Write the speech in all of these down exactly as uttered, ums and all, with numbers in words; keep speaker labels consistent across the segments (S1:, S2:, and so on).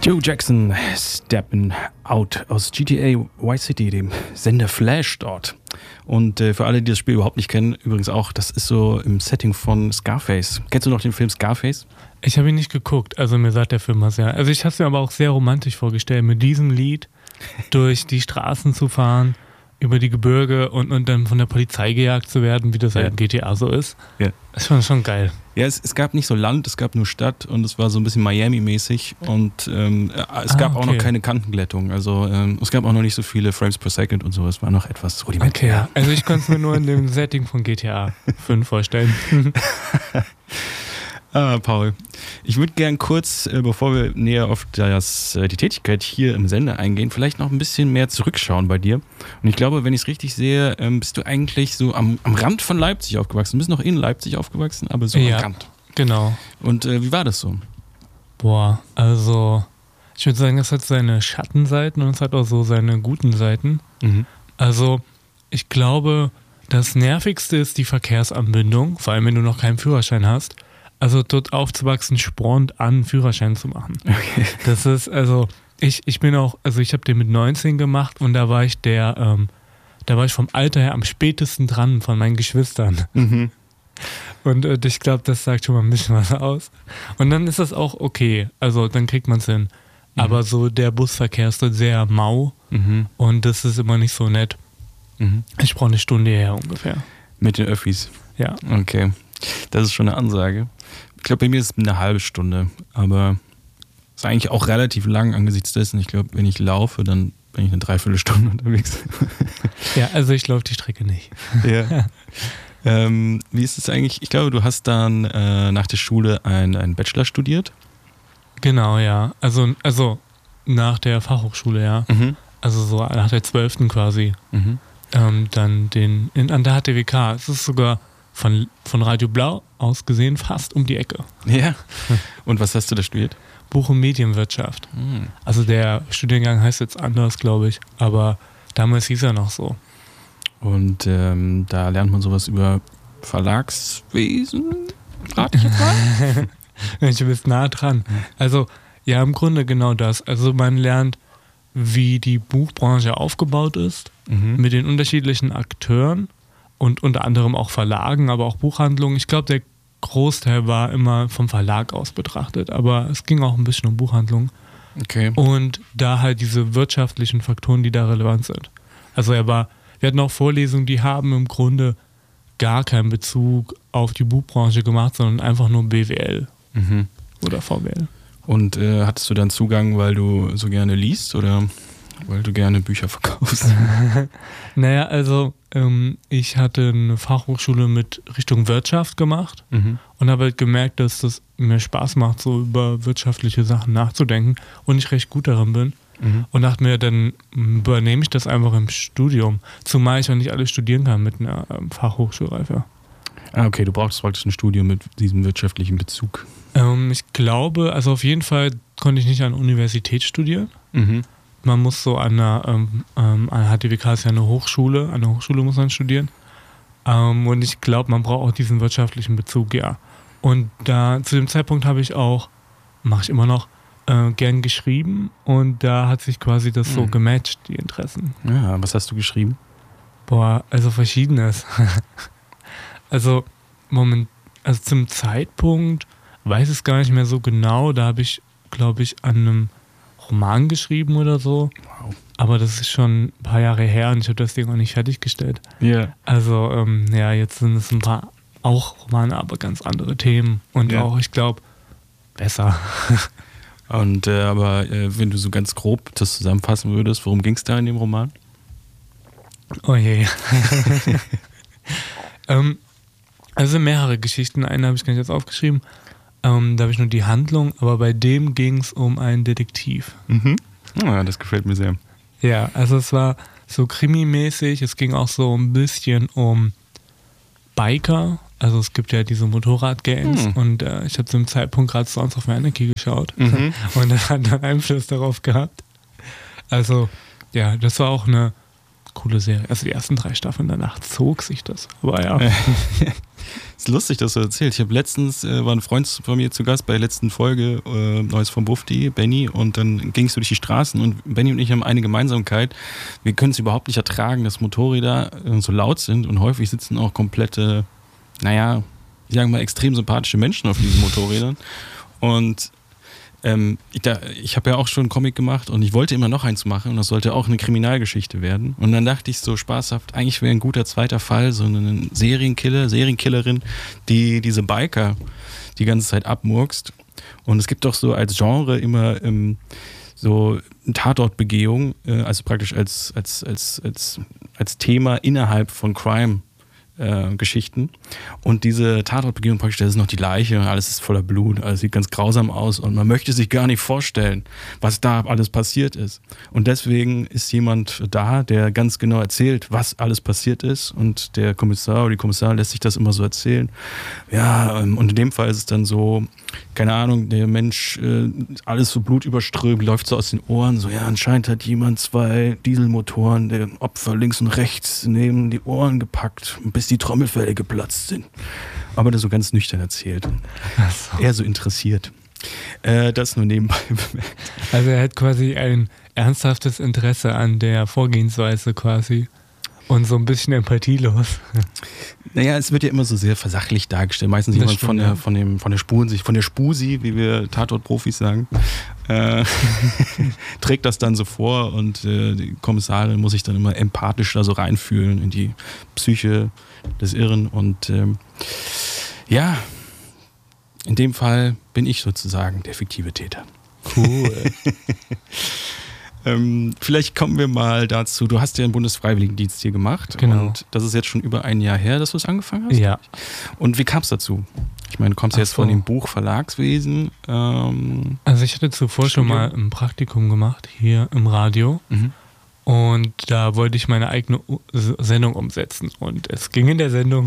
S1: Joe Jackson, Steppin' Out aus G T A Vice City, dem Sender Flash dort. Und äh, für alle, die das Spiel überhaupt nicht kennen, übrigens auch, das ist so im Setting von Scarface. Kennst du noch den Film Scarface?
S2: Ich habe ihn nicht geguckt, also mir sagt der Film was, ja. Also ich habe es mir aber auch sehr romantisch vorgestellt, mit diesem Lied durch die Straßen zu fahren, über die Gebirge und, und dann von der Polizei gejagt zu werden, wie das ja. halt in G T A so ist.
S1: Ja.
S2: Das ist schon, schon geil.
S1: Ja, es, es gab nicht so Land, es gab nur Stadt und es war so ein bisschen Miami-mäßig und ähm, es
S2: ah,
S1: gab
S2: okay.
S1: auch noch keine Kantenglättung. Also ähm, es gab auch noch nicht so viele Frames per Second und so. Es war noch etwas rudimentär.
S2: Okay, ja. Also ich konnte es mir nur in dem Setting von G T A fünf vorstellen.
S1: Ah, Paul, ich würde gern kurz, äh, bevor wir näher auf das, äh, die Tätigkeit hier im Sender eingehen, vielleicht noch ein bisschen mehr zurückschauen bei dir. Und ich glaube, wenn ich es richtig sehe, ähm, bist du eigentlich so am, am Rand von Leipzig aufgewachsen. Du bist noch in Leipzig aufgewachsen, aber so
S2: ja,
S1: am Rand.
S2: Genau.
S1: Und äh, wie war das so?
S2: Boah, also ich würde sagen, es hat seine Schattenseiten und es hat auch so seine guten Seiten.
S1: Mhm.
S2: Also ich glaube, das Nervigste ist die Verkehrsanbindung, vor allem wenn du noch keinen Führerschein hast. Also dort aufzuwachsen spornt an, Führerschein zu machen.
S1: Okay.
S2: Das ist, also ich, ich bin auch, also ich habe den mit neunzehn gemacht und da war ich der, ähm, da war ich vom Alter her am spätesten dran von meinen Geschwistern.
S1: Mhm.
S2: Und äh, ich glaube, das sagt schon mal ein bisschen was aus. Und dann ist das auch okay, also dann kriegt man es hin. Mhm. Aber so der Busverkehr ist dort sehr mau
S1: Mhm.
S2: und das ist immer nicht so nett.
S1: Mhm.
S2: Ich brauche eine Stunde her ungefähr.
S1: Mit den Öffis?
S2: Ja.
S1: Okay, das ist schon eine Ansage. Ich glaube, bei mir ist es eine halbe Stunde, aber ist eigentlich auch relativ lang angesichts dessen. Ich glaube, wenn ich laufe, dann bin ich eine Dreiviertelstunde unterwegs.
S2: Ja, also ich laufe die Strecke nicht.
S1: Ja. ähm, wie ist es eigentlich? Ich glaube, du hast dann äh, nach der Schule einen Bachelor studiert.
S2: Genau, ja. Also, also nach der Fachhochschule, ja.
S1: Mhm.
S2: Also so nach der zwölften quasi.
S1: Mhm.
S2: Ähm, dann den in, an der H T W K. Es ist sogar von, von Radio Blau aus gesehen fast um die Ecke.
S1: Ja. Und was hast du da studiert?
S2: Buch- und Medienwirtschaft.
S1: Mhm.
S2: Also der Studiengang heißt jetzt anders, glaube ich. Aber damals hieß er noch so.
S1: Und ähm, da lernt man sowas über Verlagswesen? Rat ich jetzt mal?
S2: Mensch, du bist nah dran. Also ja, im Grunde genau das. Also man lernt, wie die Buchbranche aufgebaut ist,
S1: Mhm.
S2: mit den unterschiedlichen Akteuren und unter anderem auch Verlagen, aber auch Buchhandlungen. Ich glaube, der Großteil war immer vom Verlag aus betrachtet, aber es ging auch ein bisschen um Buchhandlungen.
S1: Okay.
S2: Und da halt diese wirtschaftlichen Faktoren, die da relevant sind. Also er war, wir hatten auch Vorlesungen, die haben im Grunde gar keinen Bezug auf die Buchbranche gemacht, sondern einfach nur B W L
S1: Mhm.
S2: oder V W L.
S1: Und äh, hattest du dann Zugang, weil du so gerne liest oder weil du gerne Bücher verkaufst?
S2: Naja, also ähm, ich hatte eine Fachhochschule mit Richtung Wirtschaft gemacht
S1: Mhm.
S2: und habe halt gemerkt, dass das mir Spaß macht, so über wirtschaftliche Sachen nachzudenken und ich recht gut darin bin.
S1: Mhm.
S2: Und dachte mir, dann übernehme ich das einfach im Studium. Zumal ich auch nicht alles studieren kann mit einer ähm, Fachhochschulreife.
S1: Ah, okay, du brauchst praktisch ein Studium mit diesem wirtschaftlichen Bezug.
S2: Ähm, ich glaube, also auf jeden Fall konnte ich nicht an der Universität studieren.
S1: Mhm.
S2: Man muss so an der, ähm, ähm, an der H T W K ist ja eine Hochschule, an der Hochschule muss man studieren. Ähm, und ich glaube, man braucht auch diesen wirtschaftlichen Bezug, ja. Und da zu dem Zeitpunkt habe ich auch, mache ich immer noch, äh, gern geschrieben und da hat sich quasi das so
S1: Mhm.
S2: gematcht, die Interessen.
S1: Ja, was hast du geschrieben?
S2: Boah, also Verschiedenes. also, Moment, also zum Zeitpunkt weiß ich es gar nicht mehr so genau. Da habe ich, glaube ich, an einem Roman geschrieben oder so.
S1: Wow.
S2: Aber das ist schon ein paar Jahre her und ich habe das Ding auch nicht fertiggestellt.
S1: Ja.
S2: Also, ähm, ja, jetzt sind es ein paar auch Romane, aber ganz andere Themen. Und
S1: Ja.
S2: auch, ich glaube, besser.
S1: Und äh, aber äh, wenn du so ganz grob das zusammenfassen würdest, worum ging es da in dem Roman?
S2: Oh je. ähm, also mehrere Geschichten. Eine habe ich gar nicht jetzt aufgeschrieben. Ähm, da habe ich nur die Handlung, aber bei dem ging es um einen Detektiv.
S1: Mhm. Ja, das gefällt mir sehr.
S2: Ja, also es war so krimimäßig. Es ging auch so ein bisschen um Biker. Also es gibt ja diese Motorradgangs
S1: Hm.
S2: und äh, ich habe zu dem Zeitpunkt gerade Sons of Anarchy geschaut
S1: Mhm.
S2: und das hat dann Einfluss darauf gehabt. Also ja, das war auch eine coole Serie. Also die ersten drei Staffeln, danach zog sich das. Aber ja.
S1: ist lustig, dass du das erzählst. Ich habe letztens, äh, war ein Freund von mir zu Gast bei der letzten Folge, äh, Neues vom Bufti, Benny, und dann ging es so durch die Straßen und Benny und ich haben eine Gemeinsamkeit. Wir können es überhaupt nicht ertragen, dass Motorräder äh, so laut sind und häufig sitzen auch komplette, naja, ich sage mal, extrem sympathische Menschen auf diesen Motorrädern. Und ähm, ich, da, ich habe ja auch schon einen Comic gemacht und ich wollte immer noch eins machen und das sollte auch eine Kriminalgeschichte werden. Und dann dachte ich so spaßhaft, eigentlich wäre ein guter zweiter Fall so eine Serienkiller, Serienkillerin, die diese Biker die ganze Zeit abmurkst. Und es gibt doch so als Genre immer ähm, so Tatortbegehung, äh, also praktisch als, als, als, als, als Thema innerhalb von Crime. Äh, Geschichten. Und diese Tatortbegehung praktisch, das ist noch die Leiche, alles ist voller Blut, alles sieht ganz grausam aus und man möchte sich gar nicht vorstellen, was da alles passiert ist. Und deswegen ist jemand da, der ganz genau erzählt, was alles passiert ist und der Kommissar oder die Kommissarin lässt sich das immer so erzählen. Ja, und in dem Fall ist es dann so, keine Ahnung, der Mensch, äh, alles so blutüberströmt, läuft so aus den Ohren, so ja, anscheinend hat jemand zwei Dieselmotoren der Opfer links und rechts neben die Ohren gepackt, bis die Trommelfelle geplatzt sind. Aber das so ganz nüchtern erzählt. So. Eher so interessiert. Äh, das nur nebenbei bemerkt.
S2: Also er hat quasi ein ernsthaftes Interesse an der Vorgehensweise quasi. Und so ein bisschen empathielos.
S1: Naja, es wird ja immer so sehr versachlicht dargestellt. Meistens das jemand stimmt, von der, ja. von dem, von der Spuren, von der Spusi, wie wir Tatort-Profis sagen, äh, trägt das dann so vor und äh, die Kommissarin muss sich dann immer empathisch da so reinfühlen in die Psyche des Irren. Und ähm, ja, in dem Fall bin ich sozusagen der fiktive Täter.
S2: Cool.
S1: Ähm, vielleicht kommen wir mal dazu, du hast ja einen Bundesfreiwilligendienst hier gemacht.
S2: Genau.
S1: Und das ist jetzt schon über ein Jahr her, dass du es angefangen hast?
S2: Ja.
S1: Und wie kam es dazu? Ich meine, du kommst
S2: Ach
S1: jetzt
S2: so.
S1: von dem Buch Verlagswesen. Ähm,
S2: also ich hatte zuvor Studium. schon mal ein Praktikum gemacht hier im Radio.
S1: Mhm.
S2: Und da wollte ich meine eigene Sendung umsetzen. Und es ging in der Sendung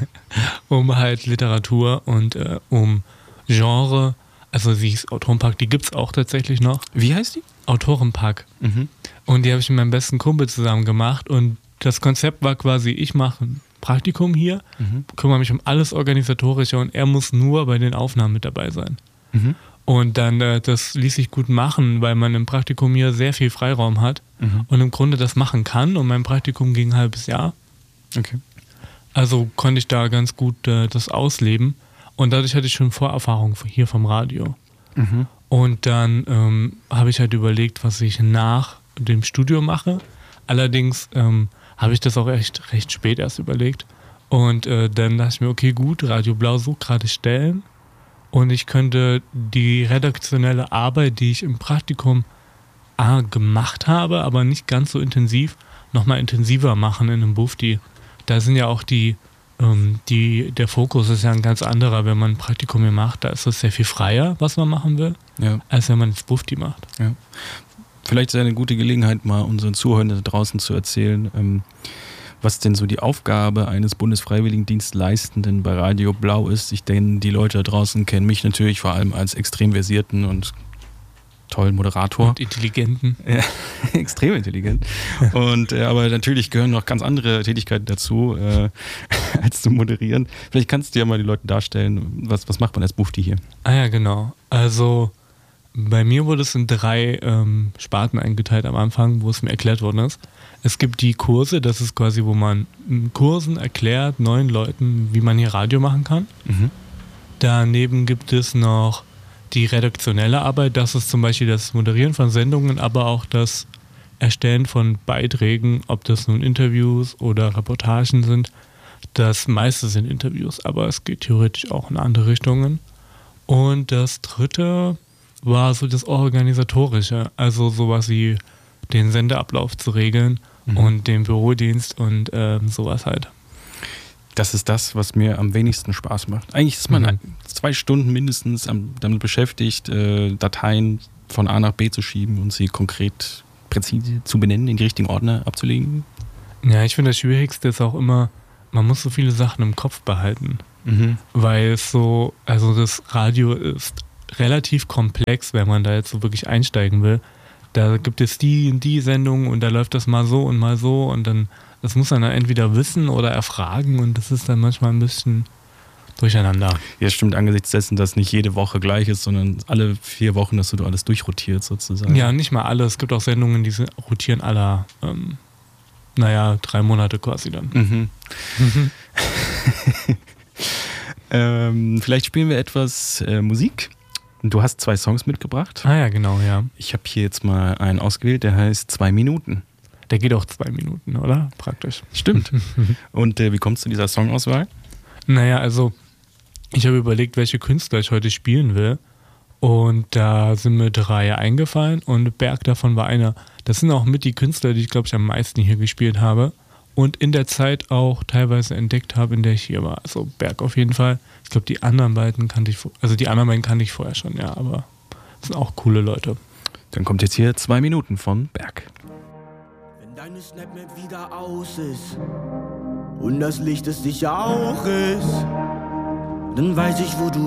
S2: um halt Literatur und äh, um Genre. Also sie hieß Autorenpark, die gibt es auch tatsächlich noch.
S1: Wie heißt die?
S2: Autorenpark.
S1: Mhm.
S2: Und die habe ich mit meinem besten Kumpel zusammen gemacht. Und das Konzept war quasi, ich mache ein Praktikum hier, mhm. kümmere mich um alles Organisatorische und er muss nur bei den Aufnahmen mit dabei sein.
S1: Mhm.
S2: Und dann, äh, das ließ sich gut machen, weil man im Praktikum hier sehr viel Freiraum hat mhm. und im Grunde das machen kann. Und mein Praktikum ging ein halbes Jahr.
S1: Okay.
S2: Also konnte ich da ganz gut äh, das ausleben. Und dadurch hatte ich schon Vorerfahrung hier vom Radio.
S1: Mhm.
S2: Und dann ähm, habe ich halt überlegt, was ich nach dem Studium mache. Allerdings ähm, habe ich das auch echt recht spät erst überlegt. Und äh, dann dachte ich mir, okay, gut, Radio Blau sucht gerade Stellen. Und ich könnte die redaktionelle Arbeit, die ich im Praktikum A, gemacht habe, aber nicht ganz so intensiv, nochmal intensiver machen in einem Bufti. Da sind ja auch die Ähm, die, der Fokus ist ja ein ganz anderer, wenn man ein Praktikum hier macht. Da ist es sehr viel freier, was man machen will,
S1: ja.
S2: als wenn man das Bufti macht.
S1: Ja. Vielleicht ist es eine gute Gelegenheit, mal unseren Zuhörern da draußen zu erzählen, ähm, was denn so die Aufgabe eines Bundesfreiwilligendienstleistenden bei Radio Blau ist. Ich denke, die Leute da draußen kennen mich natürlich vor allem als extrem versierten und tollen Moderator.
S2: Und intelligenten.
S1: Ja, extrem intelligent. Und, äh, aber natürlich gehören noch ganz andere Tätigkeiten dazu, äh, als zu moderieren. Vielleicht kannst du ja mal die Leute darstellen, was, was macht man als Bufti hier?
S2: Ah ja, genau. Also bei mir wurde es in drei ähm, Sparten eingeteilt am Anfang, wo es mir erklärt worden ist. Es gibt die Kurse, das ist quasi, wo man in Kursen erklärt, neuen Leuten, wie man hier Radio machen kann.
S1: Mhm.
S2: Daneben gibt es noch die redaktionelle Arbeit, das ist zum Beispiel das Moderieren von Sendungen, aber auch das Erstellen von Beiträgen, ob das nun Interviews oder Reportagen sind. Das meiste sind Interviews, aber es geht theoretisch auch in andere Richtungen. Und das dritte war so das Organisatorische, also sowas wie den Sendeablauf zu regeln mhm. und den Bürodienst und ähm, sowas halt.
S1: Das ist das, was mir am wenigsten Spaß macht. Eigentlich ist man mhm. zwei Stunden mindestens damit beschäftigt, äh, Dateien von A nach B zu schieben und sie konkret präzise zu benennen, in die richtigen Ordner abzulegen.
S2: Ja, ich finde, das Schwierigste ist auch immer, man muss so viele Sachen im Kopf behalten.
S1: Mhm.
S2: Weil es so, also das Radio ist relativ komplex, wenn man da jetzt so wirklich einsteigen will. Da gibt es die und die Sendung und da läuft das mal so und mal so und dann, das muss man dann entweder wissen oder erfragen und das ist dann manchmal ein bisschen durcheinander.
S1: Ja, stimmt, angesichts dessen, dass nicht jede Woche gleich ist, sondern alle vier Wochen, dass du alles durchrotiert sozusagen.
S2: Ja, nicht mal alle. Es gibt auch Sendungen, die rotieren aller, ähm, naja, drei Monate quasi dann.
S1: Mhm. Mhm. ähm, vielleicht spielen wir etwas äh, Musik. Du hast zwei Songs mitgebracht.
S2: Ah ja, genau, ja.
S1: Ich habe hier jetzt mal einen ausgewählt, der heißt Zwei Minuten.
S2: Der geht auch zwei Minuten, oder? Praktisch.
S1: Stimmt. Und äh, wie kommst du zu dieser Songauswahl?
S2: Naja, also ich habe überlegt, welche Künstler ich heute spielen will. Und da sind mir drei eingefallen und Berg davon war einer. Das sind auch mit die Künstler, die ich, glaube ich, am meisten hier gespielt habe. Und in der Zeit auch teilweise entdeckt habe, in der ich hier war. Also Berg auf jeden Fall. Ich glaube, die anderen beiden kannte ich, also die anderen beiden kannte ich vorher schon, ja, aber das sind auch coole Leute.
S1: Dann kommt jetzt hier zwei Minuten von Berg.
S3: Wenn deine Snapmap wieder aus ist und das Licht es sicher auch ist, dann weiß ich, wo du